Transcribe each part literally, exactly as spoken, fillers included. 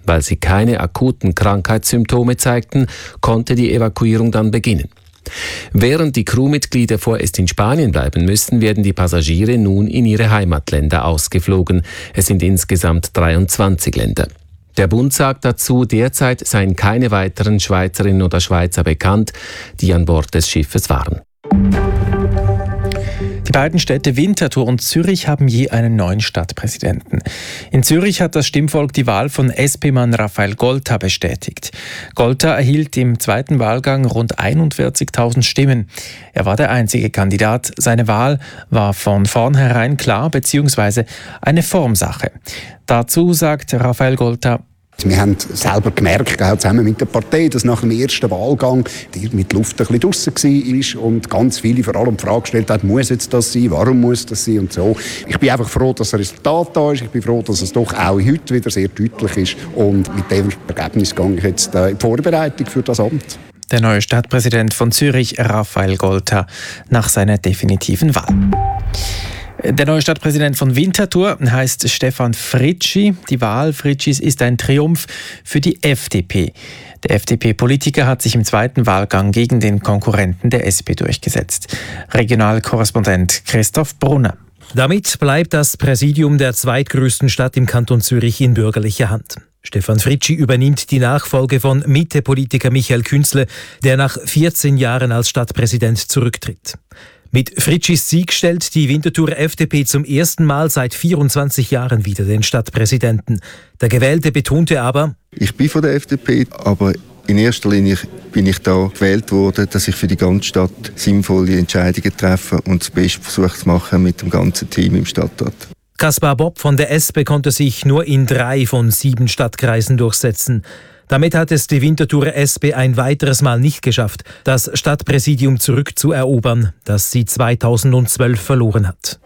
Weil sie keine akuten Krankheitssymptome zeigten, konnte die Evakuierung dann beginnen. Während die Crewmitglieder vorerst in Spanien bleiben müssen, werden die Passagiere nun in ihre Heimatländer ausgeflogen. Es sind insgesamt dreiundzwanzig Länder. Der Bund sagt dazu, derzeit seien keine weiteren Schweizerinnen oder Schweizer bekannt, die an Bord des Schiffes waren. Die beiden Städte Winterthur und Zürich haben je einen neuen Stadtpräsidenten. In Zürich hat das Stimmvolk die Wahl von S P-Mann Raphael Golta bestätigt. Golta erhielt im zweiten Wahlgang rund einundvierzigtausend Stimmen. Er war der einzige Kandidat. Seine Wahl war von vornherein klar bzw. eine Formsache. Dazu sagt Raphael Golta: Wir haben selber gemerkt, auch zusammen mit der Partei, dass nach dem ersten Wahlgang die mit Luft ein bisschen draussen war und ganz viele vor allem die Frage gestellt haben, muss jetzt das sein, warum muss das sein und so. Ich bin einfach froh, dass das Resultat da ist. Ich bin froh, dass es doch auch heute wieder sehr deutlich ist. Und mit dem Ergebnis gehe ich jetzt in die Vorbereitung für das Amt. Der neue Stadtpräsident von Zürich, Raphael Golta, nach seiner definitiven Wahl. Der neue Stadtpräsident von Winterthur heißt Stefan Fritschi. Die Wahl Fritschis ist ein Triumph für die F D P. Der F D P-Politiker hat sich im zweiten Wahlgang gegen den Konkurrenten der S P durchgesetzt. Regionalkorrespondent Christoph Brunner. Damit bleibt das Präsidium der zweitgrößten Stadt im Kanton Zürich in bürgerlicher Hand. Stefan Fritschi übernimmt die Nachfolge von Mitte-Politiker Michael Künzle, der nach vierzehn Jahren als Stadtpräsident zurücktritt. Mit Fritschis Sieg stellt die Winterthurer F D P zum ersten Mal seit vierundzwanzig Jahren wieder den Stadtpräsidenten. Der Gewählte betonte aber: Ich bin von der F D P, aber in erster Linie bin ich da gewählt worden, dass ich für die ganze Stadt sinnvolle Entscheidungen treffe und das Beste versuche zu machen mit dem ganzen Team im Stadtrat. Kaspar Bob von der S P konnte sich nur in drei von sieben Stadtkreisen durchsetzen. Damit hat es die Winterthurer S P ein weiteres Mal nicht geschafft, das Stadtpräsidium zurückzuerobern, das sie zweitausendzwölf verloren hat.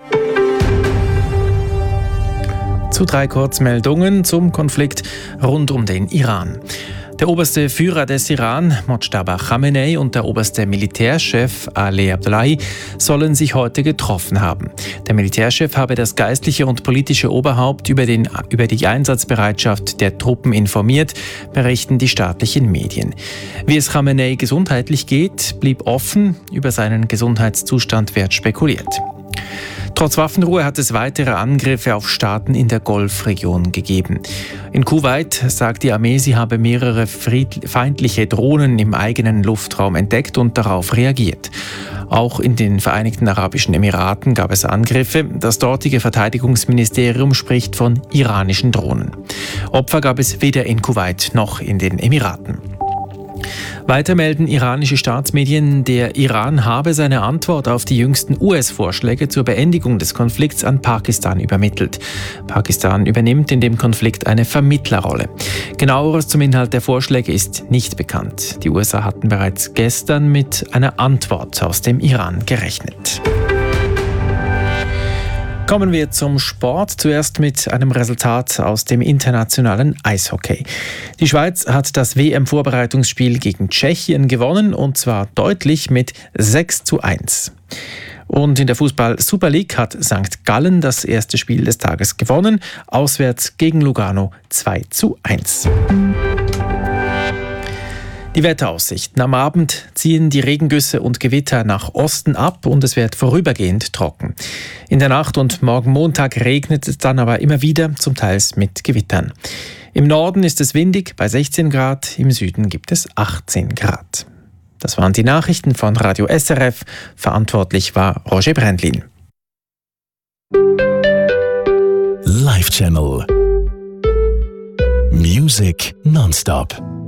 Zu drei Kurzmeldungen zum Konflikt rund um den Iran. Der oberste Führer des Iran, Mojtaba Khamenei, und der oberste Militärchef Ali Abdullahi sollen sich heute getroffen haben. Der Militärchef habe das geistliche und politische Oberhaupt über, den, über die Einsatzbereitschaft der Truppen informiert, berichten die staatlichen Medien. Wie es Khamenei gesundheitlich geht, blieb offen. Über seinen Gesundheitszustand wird spekuliert. Trotz Waffenruhe hat es weitere Angriffe auf Staaten in der Golfregion gegeben. In Kuwait sagt die Armee, sie habe mehrere feindliche Drohnen im eigenen Luftraum entdeckt und darauf reagiert. Auch in den Vereinigten Arabischen Emiraten gab es Angriffe. Das dortige Verteidigungsministerium spricht von iranischen Drohnen. Opfer gab es weder in Kuwait noch in den Emiraten. Weiter melden iranische Staatsmedien, der Iran habe seine Antwort auf die jüngsten U S-Vorschläge zur Beendigung des Konflikts an Pakistan übermittelt. Pakistan übernimmt in dem Konflikt eine Vermittlerrolle. Genaueres zum Inhalt der Vorschläge ist nicht bekannt. Die U S A hatten bereits gestern mit einer Antwort aus dem Iran gerechnet. Kommen wir zum Sport. Zuerst mit einem Resultat aus dem internationalen Eishockey. Die Schweiz hat das W M-Vorbereitungsspiel gegen Tschechien gewonnen, und zwar deutlich mit sechs zu eins. Und in der Fußball-Super League hat Sankt Gallen das erste Spiel des Tages gewonnen, auswärts gegen Lugano zwei zu eins. Die Wetteraussichten. Am Abend ziehen die Regengüsse und Gewitter nach Osten ab und es wird vorübergehend trocken. In der Nacht und morgen Montag regnet es dann aber immer wieder, zum Teil mit Gewittern. Im Norden ist es windig bei sechzehn Grad, im Süden gibt es achtzehn Grad. Das waren die Nachrichten von Radio S R F. Verantwortlich war Roger Brändlin. Live Channel. Music nonstop.